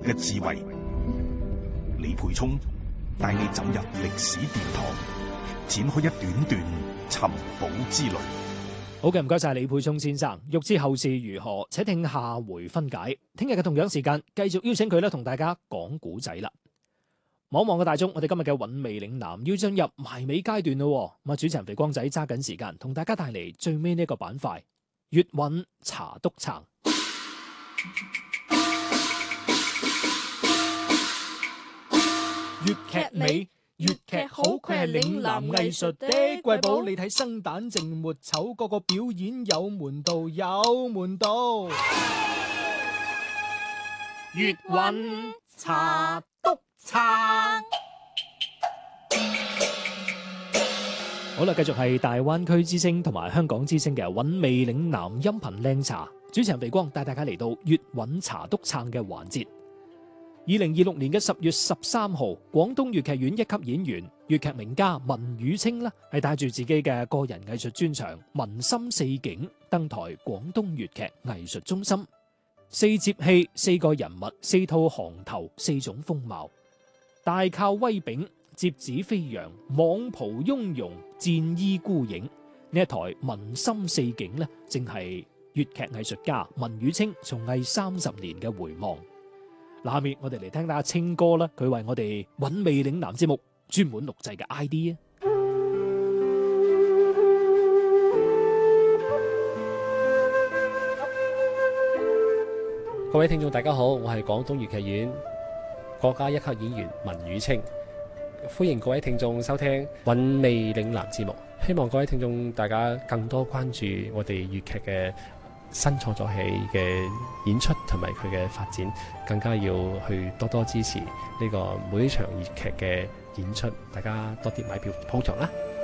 嘅智慧。李沛聰帶你走入歷史殿堂，展開一段段尋寶之旅。 好嘅，唔該晒李沛聰先生。欲知後事如何，且聽下回分解。聽日嘅同樣時間，繼續邀請佢咧同大家講古仔啦。望望嘅大眾，我哋今日嘅韻味嶺南要進入埋尾階段咯。咁啊，主持人肥光仔揸緊時間，同大家帶嚟最尾呢一個板塊——粵韻茶篤撐。粵劇美，粵劇好，佢係嶺南藝術的瑰寶。你睇生旦淨末丑，個個表演有門道，有門道。粵韻茶篤撐。好啦，繼續係大灣區之聲同埋香港之聲嘅韻味嶺南音頻靚茶。主持人肥光帶大家嚟到粵韻茶篤撐嘅環節。2026年嘅10月13號，廣東粵劇院一級演員、粵劇名家文宇清呢係帶住自己嘅個人藝術專場《文心四景》登台廣東粵劇藝術中心。四接戲、四個人物、四套行頭、四種風貌，大靠威炳、折子飛揚、蟒袍雍容、戰衣孤影。呢一台《文心四景》呢，正係粵劇藝術家文宇清從藝30年嘅回望。嗱，下面我哋嚟聽下清哥啦，佢為我哋韻味嶺南節目專門錄製嘅 ID 啊！ 各位聽眾大家好，我係廣東粵劇院國家一級演員文宇清，歡迎各位聽眾收聽韻味嶺南節目。希望各位聽眾大家更多關注我哋粵劇嘅新創作戲嘅演出同埋佢嘅發展，更加要去多多支持呢個每一場粵劇嘅演出，大家多啲買票捧場啦！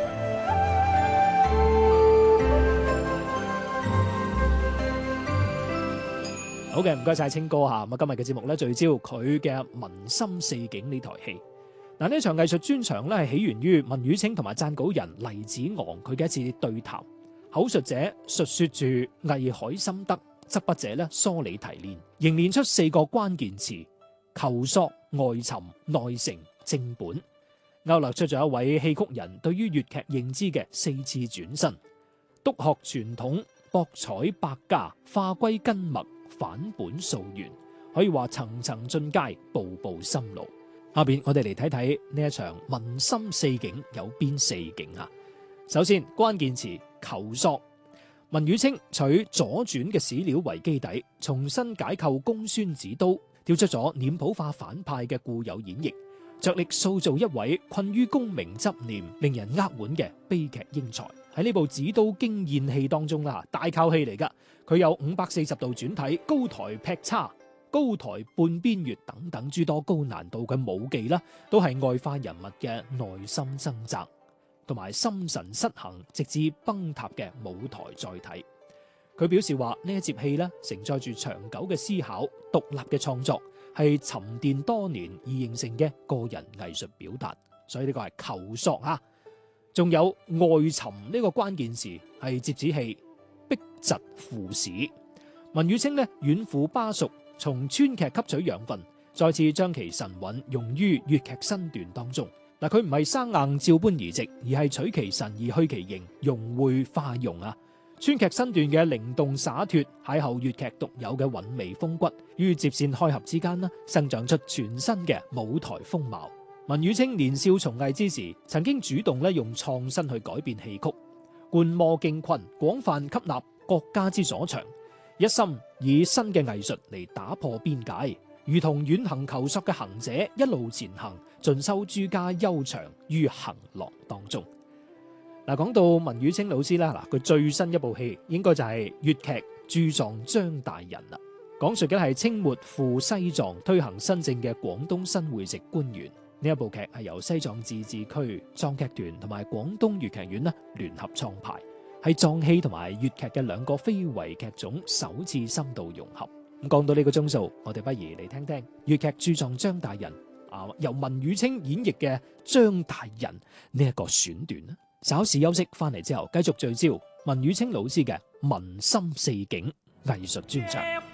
好嘅，唔該晒清哥吓。咁今日嘅節目咧聚焦佢嘅《文心四景》呢台戲。嗱，呢場藝術專場咧係起源於文宇清同埋撰稿人黎子昂佢嘅一次對談。口述者述說住藝海心得，執筆者咧梳理提煉，凝練出4個關鍵詞：求索、外尋、內成、正本。勾勒出咗一位戲曲人對於粵劇認知嘅4次轉身，督學傳統，博採百家，化歸根脈，返本溯源，可以話層層進階，步步深入。下邊我哋嚟睇睇呢一場文心四景有邊4景啊？首先，關鍵詞求索。文宇清取左傳嘅史料為基底，重新解構公孫子刀，跳出咗臉譜化反派嘅固有演繹，着力塑造一位困於功名執念、令人扼腕嘅悲劇英才。喺呢部子刀驚艷戲當中啦，大靠戲嚟噶，佢有540度轉體、高台劈叉、高台半邊月等等諸多高難度嘅武技啦，都係外化人物嘅內心掙扎，同埋心神失衡直至崩塌嘅舞台載體。佢表示話呢一節戲咧，承載住長久嘅思考、獨立嘅創作，係沉澱多年而形成嘅個人藝術表達。所以呢個係求索啊！仲有外尋呢個關鍵詞係折子戲逼疾赴史。文宇清呢遠赴巴蜀，從川劇吸取養分，再次將其神韻融於粵劇身段當中。嗱，佢唔係生硬照搬移植，而係取其神而去其形，融會化融啊！川劇身段嘅靈動灑脫，邂逅粵劇獨有嘅韻味風骨，於接線開合之間生長出全新嘅舞台風貌。文宇清年少從藝之時，曾經主動用創新去改變戲曲，觀摩京昆，廣泛吸納國家之所長，一心以新嘅藝術嚟打破邊界，如同遠行求索嘅行者，一路前行，盡收諸家悠長於行樂當中。嗱，講到文宇清老師啦，佢最新一部戲應該就係粵劇駐藏張大人啦，講述嘅係清末赴西藏推行新政嘅廣東新會籍官員。呢一部劇係由西藏自治區藏劇團同埋廣東粵劇院聯合創排，係藏戲同埋粵劇嘅2個非遺劇種首次深度融合。咁講到呢個鐘數，我哋不如嚟聽聽粵劇駐藏張大人由文宇清演繹嘅張大人呢一個選段啦。稍事休息翻嚟之後，繼續聚焦文宇清老師嘅文心四景藝術專場。